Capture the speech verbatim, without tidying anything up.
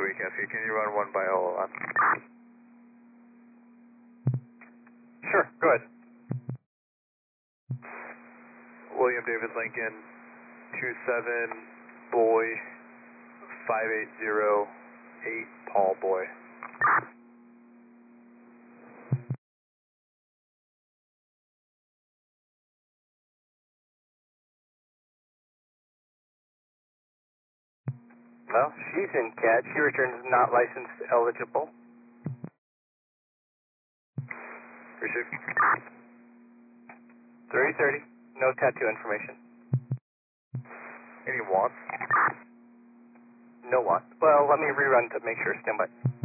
weekend. So can you run one by L O on? Sure, go ahead. William David Lincoln, two seven Boy, five eight zero eight Paul Boy. Well, she's in C A D. She returns not licensed eligible. Appreciate it. three thirty, no tattoo information. Any wants? No want. Well, let me rerun to make sure. Stand by.